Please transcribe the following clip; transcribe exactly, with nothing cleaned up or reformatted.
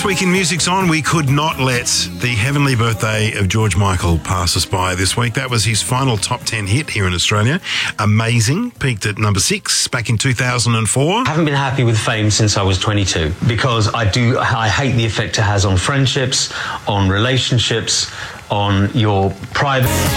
Week in Music's on. We could not let the heavenly birthday of George Michael pass us by this week. That was his final top ten hit here in Australia. Amazing. Peaked at number six back in two thousand four. I haven't been happy with fame since I was twenty-two because I do, I hate the effect it has on friendships, on relationships, on your private...